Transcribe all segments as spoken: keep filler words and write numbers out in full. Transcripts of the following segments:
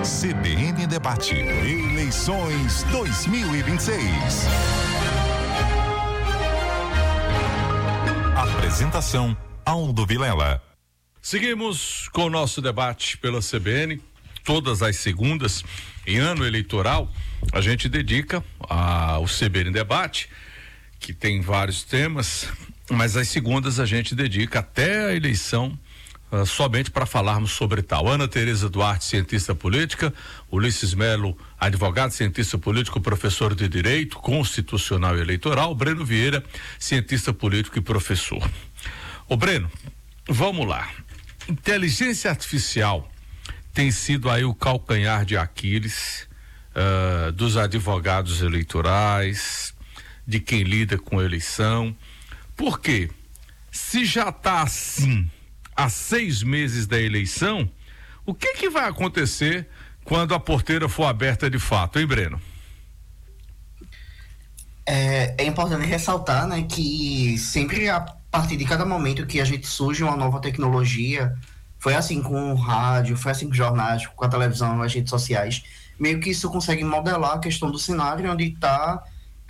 C B N Debate, eleições dois mil e vinte e seis. Apresentação, Aldo Vilela. Seguimos com o nosso debate pela C B N. Todas as segundas, em ano eleitoral, a gente dedica ao C B N Debate, que tem vários temas, mas as segundas a gente dedica até a eleição uh, somente para falarmos sobre tal. Ana Tereza Duarte, cientista política, Ulisses Melo, advogado, cientista político, professor de Direito Constitucional e Eleitoral, Breno Vieira, cientista político e professor. Ô Breno, vamos lá. Inteligência artificial tem sido aí o calcanhar de Aquiles uh, dos advogados eleitorais, de quem lida com eleição. Por quê? Se já está assim há seis meses da eleição, o que que vai acontecer quando a porteira for aberta de fato, hein, Breno? É, é importante ressaltar, né, que sempre a partir de cada momento que a gente surge uma nova tecnologia, foi assim com o rádio, foi assim com jornais, com a televisão, as redes sociais, meio que isso consegue modelar a questão do cenário onde está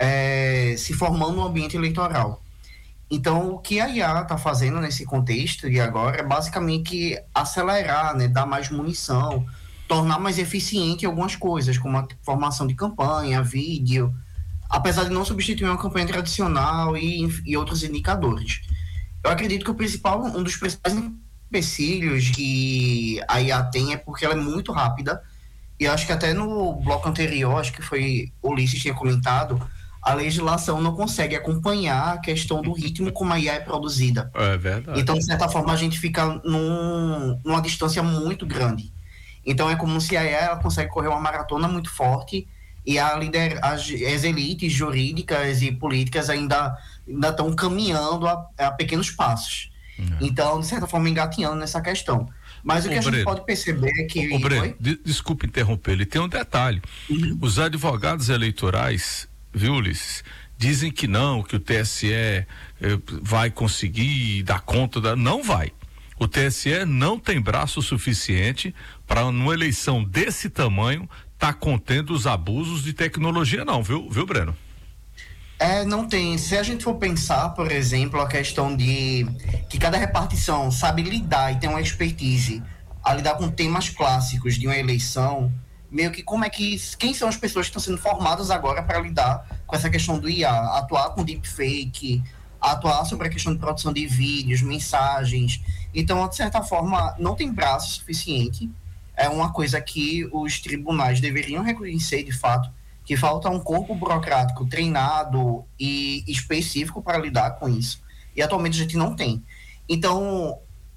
é, se formando um ambiente eleitoral. Então, o que a I A está fazendo nesse contexto de agora é basicamente acelerar, né, dar mais munição, tornar mais eficiente algumas coisas, como a formação de campanha, vídeo, apesar de não substituir uma campanha tradicional e, e outros indicadores. Eu acredito que o principal, um dos principais empecilhos que a I A tem é porque ela é muito rápida, e acho que até no bloco anterior, acho que foi o Ulisses tinha comentado, a legislação não consegue acompanhar a questão do ritmo como a I A é produzida. É verdade. Então, de certa forma, a gente fica num, numa distância muito grande. Então, é como se a I A ela consegue correr uma maratona muito forte e a lider, as, as elites jurídicas e políticas ainda ainda estão caminhando a, a pequenos passos. Uhum. Então, de certa forma, engatinhando nessa questão. Mas o, o que a Breno, gente pode perceber é que... O Breno, de, desculpe interromper, ele tem um detalhe. Uhum. Os advogados eleitorais, viu, Ulisses, dizem que não, que o T S E eh, vai conseguir dar conta da... Não vai. O T S E não tem braço suficiente para, numa eleição desse tamanho, tá contendo os abusos de tecnologia, não, viu, viu, Breno? É, não tem. Se a gente for pensar, por exemplo, a questão de que cada repartição sabe lidar e tem uma expertise a lidar com temas clássicos de uma eleição, meio que como é que, quem são as pessoas que estão sendo formadas agora para lidar com essa questão do I A, atuar com deepfake, atuar sobre a questão de produção de vídeos, mensagens. Então, de certa forma, não tem braço suficiente. É uma coisa que os tribunais deveriam reconhecer de fato, que falta um corpo burocrático treinado e específico para lidar com isso. E atualmente a gente não tem. Então,